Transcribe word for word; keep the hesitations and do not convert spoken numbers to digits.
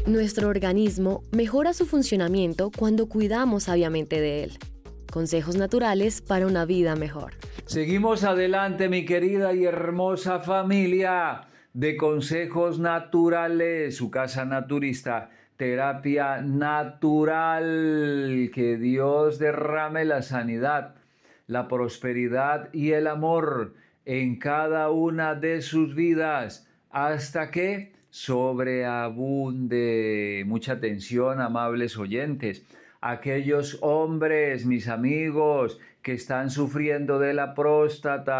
Nuestro organismo mejora su funcionamiento cuando cuidamos sabiamente de él. Consejos naturales para una vida mejor. Seguimos adelante, mi querida y hermosa familia de Consejos Naturales, su casa naturista, terapia natural. Que Dios derrame la sanidad, la prosperidad y el amor en cada una de sus vidas hasta que sobreabunde. Mucha atención, amables oyentes. Aquellos hombres, mis amigos, que están sufriendo de la próstata,